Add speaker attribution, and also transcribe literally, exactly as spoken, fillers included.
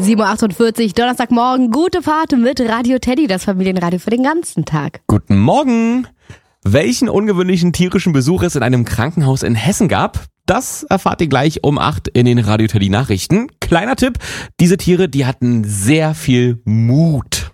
Speaker 1: sieben Uhr achtundvierzig, Donnerstagmorgen, gute Fahrt mit Radio Teddy, das Familienradio für den ganzen Tag.
Speaker 2: Guten Morgen! Welchen ungewöhnlichen tierischen Besuch es in einem Krankenhaus in Hessen gab, das erfahrt ihr gleich um acht in den Radio Teddy Nachrichten. Kleiner Tipp, diese Tiere, die hatten sehr viel Mut.